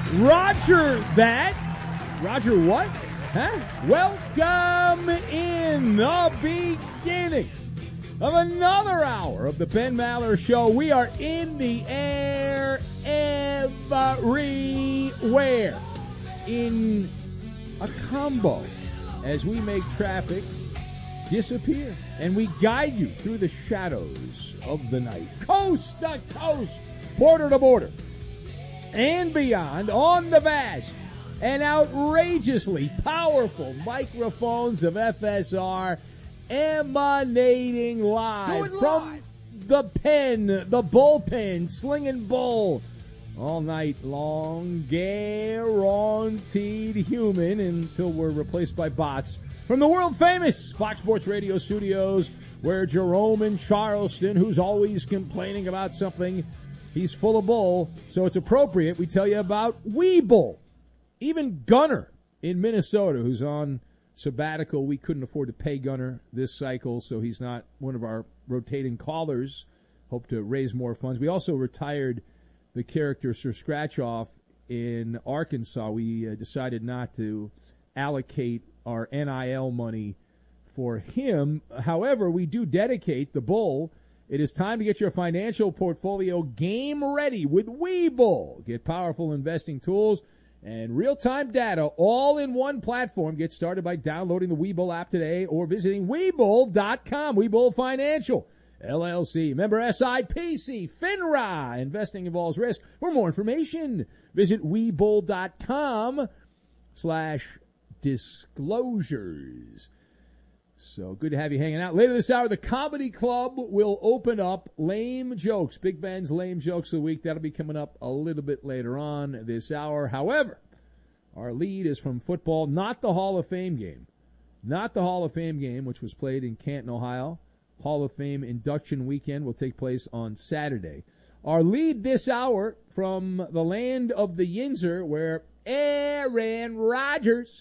Roger that. Roger what? Huh? Welcome in the beginning of another hour of the Ben Maller Show. We are in the air everywhere in a combo as we make traffic disappear and we guide you through the shadows of the night, coast to coast, border to border, and beyond on the vast and outrageously powerful microphones of FSR, emanating live from the pen, the bullpen, slinging bull all night long, guaranteed human until we're replaced by bots from the world-famous Fox Sports Radio studios, where Jerome in Charleston, who's always complaining about something, he's full of bull, so it's appropriate we tell you about Webull. Even Gunner in Minnesota, who's on sabbatical, we couldn't afford to pay Gunner this cycle, so he's not one of our rotating callers. Hope to raise more funds. We also retired the character Sir Scratchoff in Arkansas. We decided not to allocate our NIL money for him. However, we do dedicate the bull. It is time to get your financial portfolio game ready with Webull. Get powerful investing tools and real-time data all in one platform. Get started by downloading the Webull app today or visiting Webull.com. Webull Financial, LLC, member SIPC, FINRA. Investing involves risk. For more information, visit Webull.com/disclosures. So good to have you hanging out. Later this hour, the Comedy Club will open up Lame Jokes. Big Ben's Lame Jokes of the Week. That'll be coming up a little bit later on this hour. However, our lead is from football, not the Hall of Fame game. Not the Hall of Fame game, which was played in Canton, Ohio. Hall of Fame induction weekend will take place on Saturday. Our lead this hour from the land of the Yinzer, where Aaron Rodgers,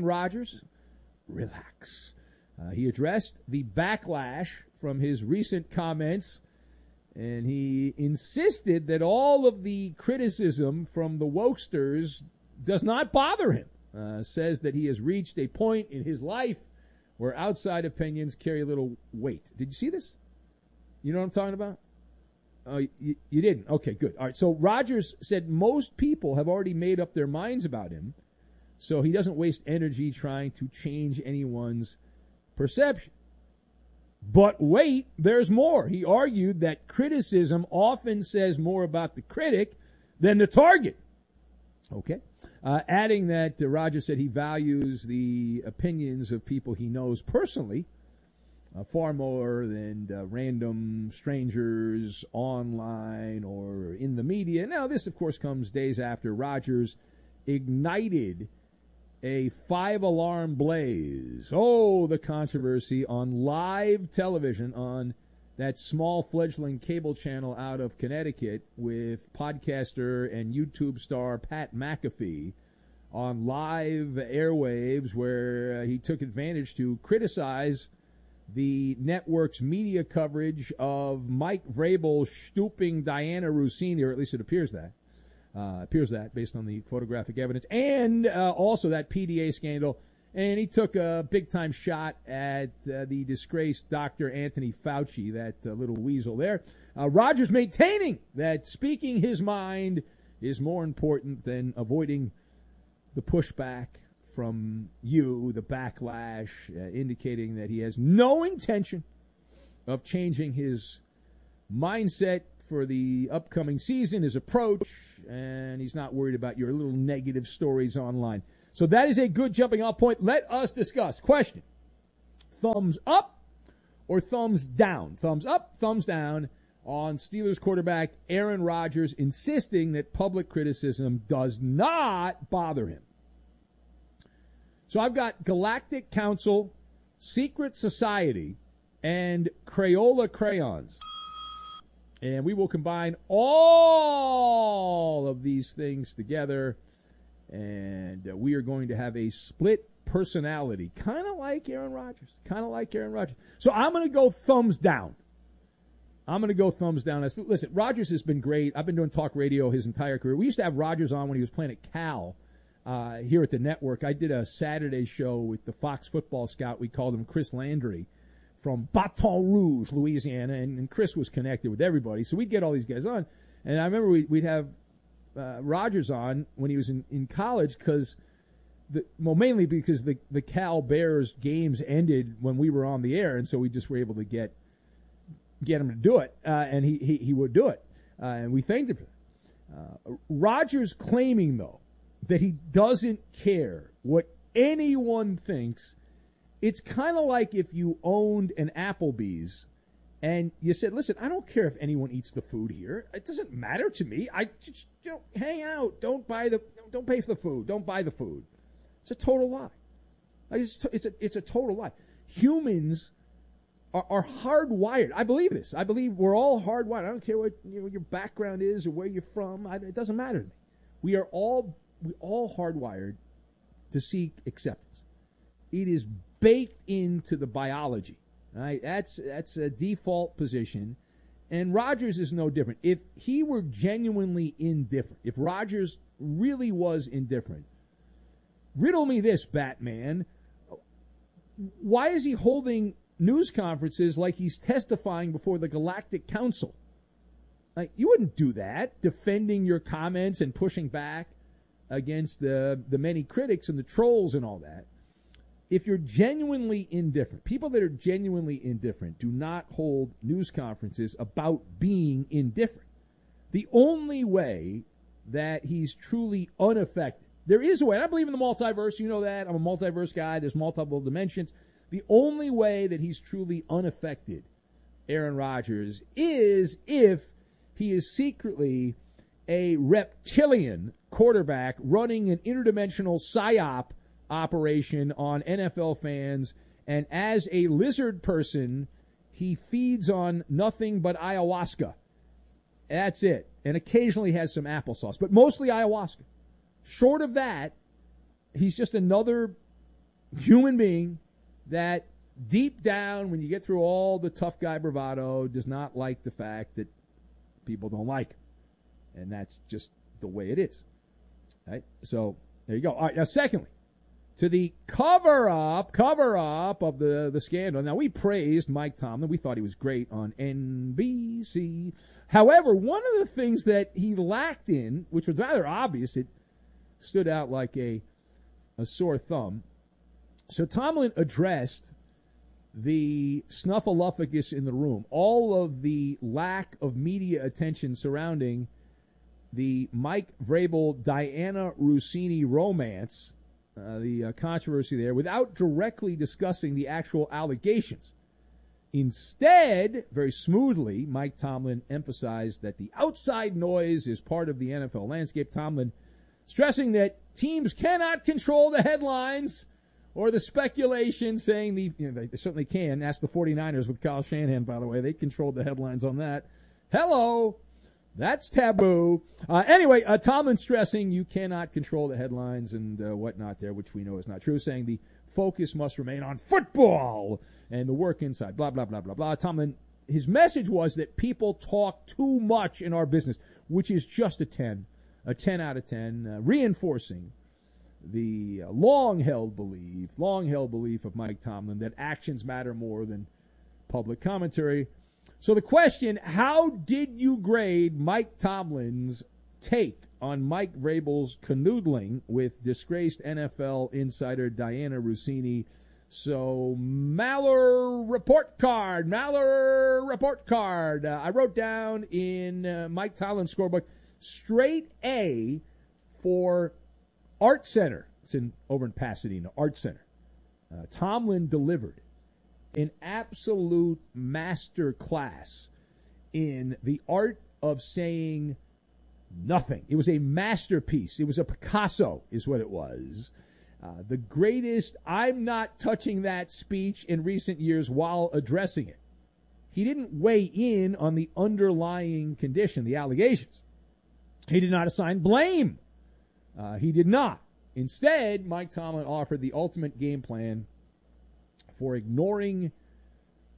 relax. He addressed the backlash from his recent comments, and he insisted that all of the criticism from the wokesters does not bother him. Says that he has reached a point in his life where outside opinions carry a little weight. Did you see this? You know what I'm talking about? You didn't? Okay, good. All right, so Rodgers said most people have already made up their minds about him, so he doesn't waste energy trying to change anyone's perception. But wait, there's more. He argued that criticism often says more about the critic than the target. Okay. Adding that Rodgers said he values the opinions of people he knows personally far more than random strangers online or in the media. Now, this, of course, comes days after Rodgers ignited a 5-alarm blaze. Oh, the controversy on live television on that small fledgling cable channel out of Connecticut with podcaster and YouTube star Pat McAfee on live airwaves, where he took advantage to criticize the network's media coverage of Mike Vrabel stooping Diana Rossini, or at least it appears that. Based on the photographic evidence, and also that PDA scandal. And he took a big-time shot at the disgraced Dr. Anthony Fauci, that little weasel there. Rodgers maintaining that speaking his mind is more important than avoiding the pushback from you, the backlash, indicating that he has no intention of changing his mindset for the upcoming season, his approach, and he's not worried about your little negative stories online. So that is a good jumping off point. Let us discuss. Question: thumbs up or thumbs down? Thumbs up, thumbs down on Steelers quarterback Aaron Rodgers insisting that public criticism does not bother him. So I've got Galactic Council, Secret Society, and Crayola crayons. And we will combine all of these things together, and we are going to have a split personality, kind of like Aaron Rodgers. So I'm going to go thumbs down. I'm going to go thumbs down. Listen, Rogers has been great. I've been doing talk radio his entire career. We used to have Rogers on when he was playing at Cal here at the network. I did a Saturday show with the Fox football scout. We called him Chris Landry from Baton Rouge, Louisiana, and Chris was connected with everybody. So we'd get all these guys on. And I remember we'd have Rogers on when he was in college mainly because the Cal Bears games ended when we were on the air, and so we just were able to get him to do it, and he would do it, and we thanked him for that. Rogers claiming, though, that he doesn't care what anyone thinks. It's kind of like if you owned an Applebee's and you said, listen, I don't care if anyone eats the food here. It doesn't matter to me. I just hang out. Don't pay for the food. Don't buy the food. It's a total lie. It's a total lie. Humans are hardwired. I believe this. I believe we're all hardwired. I don't care what your background is or where you're from. It doesn't matter to me. We all hardwired to seek acceptance. It is baked into the biology. Right? That's a default position. And Rogers is no different. If he were genuinely indifferent, if Rogers really was indifferent, riddle me this, Batman. Why is he holding news conferences like he's testifying before the Galactic Council? Like, you wouldn't do that, defending your comments and pushing back against the many critics and the trolls and all that. If you're genuinely indifferent, people that are genuinely indifferent do not hold news conferences about being indifferent. The only way that he's truly unaffected, there is a way, and I believe in the multiverse, you know that, I'm a multiverse guy, there's multiple dimensions. The only way that he's truly unaffected, Aaron Rodgers, is if he is secretly a reptilian quarterback running an interdimensional psyop operation on NFL fans, and as a lizard person, he feeds on nothing but ayahuasca. That's it. And occasionally has some applesauce, but mostly ayahuasca. Short of that, he's just another human being that deep down, when you get through all the tough guy bravado, does not like the fact that people don't like him. And that's just the way it is. Right? So there you go. All right, now secondly, to the cover-up of the scandal. Now, we praised Mike Tomlin. We thought he was great on NBC. However, one of the things that he lacked in, which was rather obvious, it stood out like a sore thumb. So Tomlin addressed the snuffleupagus in the room, all of the lack of media attention surrounding the Mike Vrabel, Diana Russini romance, the controversy there, without directly discussing the actual allegations. Instead, very smoothly, Mike Tomlin emphasized that the outside noise is part of the NFL landscape. Tomlin stressing that teams cannot control the headlines or the speculation, saying they certainly can. Ask the 49ers with Kyle Shanahan, by the way. They controlled the headlines on that. Hello. That's taboo. Anyway, Tomlin stressing you cannot control the headlines and whatnot there, which we know is not true, saying the focus must remain on football and the work inside, blah, blah, blah, blah, blah. Tomlin, his message was that people talk too much in our business, which is just a 10 out of 10, reinforcing the long-held belief of Mike Tomlin that actions matter more than public commentary. So the question, how did you grade Mike Tomlin's take on Mike Vrabel's canoodling with disgraced NFL insider Diana Russini? So Maller report card. I wrote down in Mike Tomlin's scorebook, straight A for Art Center. It's over in Pasadena, Art Center. Tomlin delivered an absolute master class in the art of saying nothing. It was a masterpiece. It was a Picasso, is what it was. The greatest I'm not touching that speech in recent years while addressing it. He didn't weigh in on the underlying condition, the allegations. He did not assign blame. He did not. Instead, Mike Tomlin offered the ultimate game plan for ignoring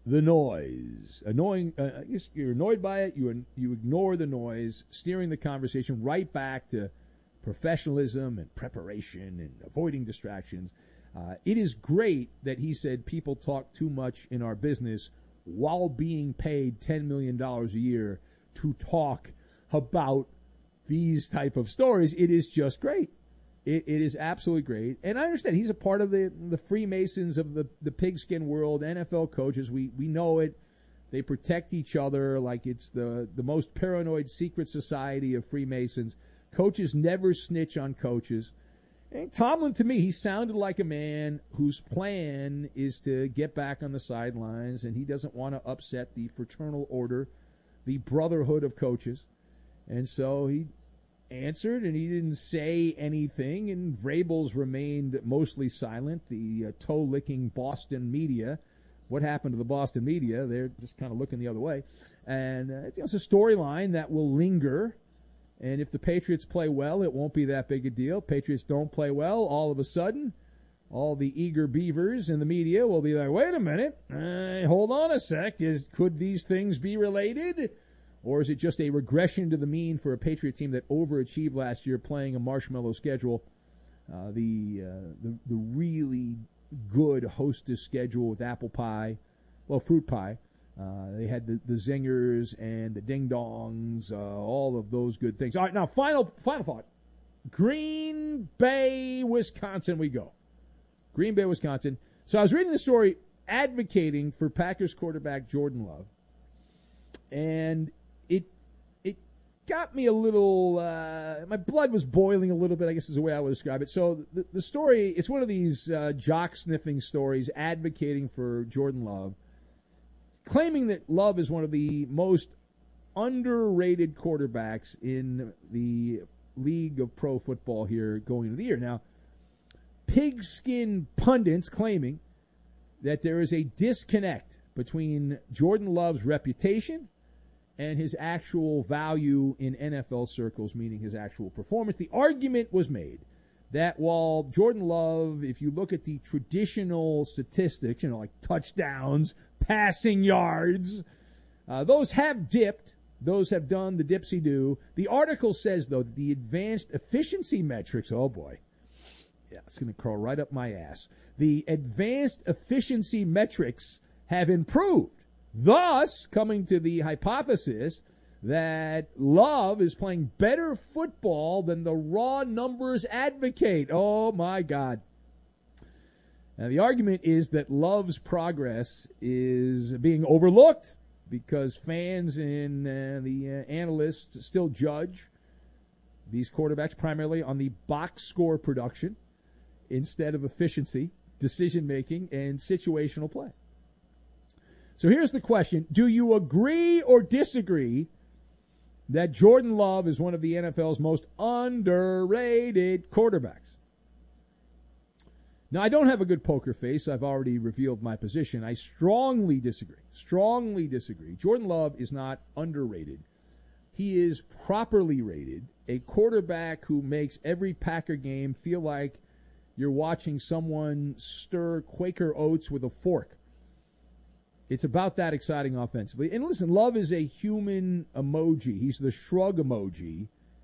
the noise. You're annoyed by it. You ignore the noise, steering the conversation right back to professionalism and preparation and avoiding distractions. It is great that he said people talk too much in our business while being paid $10 million a year to talk about these type of stories. It is just great. It is absolutely great. And I understand he's a part of the Freemasons of the pigskin world, NFL coaches. We know it. They protect each other like it's the most paranoid secret society of Freemasons. Coaches never snitch on coaches. And Tomlin, to me, he sounded like a man whose plan is to get back on the sidelines, and he doesn't want to upset the fraternal order, the brotherhood of coaches. And so he answered, and he didn't say anything, and Vrabel's remained mostly silent. The toe-licking Boston media. What happened to the Boston media? They're just kind of looking the other way. And it's a storyline that will linger. And if the Patriots play well, it won't be that big a deal. Patriots don't play well, all of a sudden, all the eager beavers in the media will be like, wait a minute, hold on a sec. Could these things be related? Or is it just a regression to the mean for a Patriot team that overachieved last year playing a marshmallow schedule? The really good Hostess schedule with apple pie, fruit pie. They had the zingers and the ding-dongs, all of those good things. All right, now, final thought. Green Bay, Wisconsin we go. Green Bay, Wisconsin. So I was reading the story advocating for Packers quarterback Jordan Love, and it got me a little, my blood was boiling a little bit, I guess is the way I would describe it. So the story, it's one of these jock-sniffing stories advocating for Jordan Love, claiming that Love is one of the most underrated quarterbacks in the league of pro football here going into the year. Now, pigskin pundits claiming that there is a disconnect between Jordan Love's reputation and his actual value in NFL circles, meaning his actual performance. The argument was made that while Jordan Love, if you look at the traditional statistics, like touchdowns, passing yards, those have dipped. Those have done the dipsy-do. The article says, though, the advanced efficiency metrics, oh boy, yeah, it's going to crawl right up my ass. The advanced efficiency metrics have improved, thus coming to the hypothesis that Love is playing better football than the raw numbers advocate. Oh, my God. Now, the argument is that Love's progress is being overlooked because fans and the analysts still judge these quarterbacks primarily on the box score production instead of efficiency, decision-making, and situational play. So here's the question. Do you agree or disagree that Jordan Love is one of the NFL's most underrated quarterbacks? Now, I don't have a good poker face. I've already revealed my position. I strongly disagree. Strongly disagree. Jordan Love is not underrated. He is properly rated, a quarterback who makes every Packer game feel like you're watching someone stir Quaker oats with a fork. It's about that exciting offensively. And listen, Love is a human emoji. He's the shrug emoji